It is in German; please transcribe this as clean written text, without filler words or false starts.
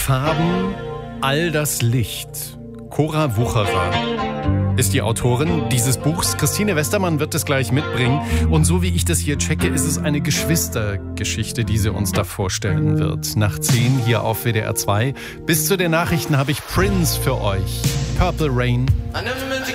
Farben, all das Licht. Cora Wucherer ist die Autorin dieses Buchs. Christine Westermann wird es gleich mitbringen. Und so wie ich das hier checke, ist es eine Geschwistergeschichte, die sie uns da vorstellen wird. Nach 10 hier auf WDR 2. Bis zu den Nachrichten habe ich Prince für euch. Purple Rain.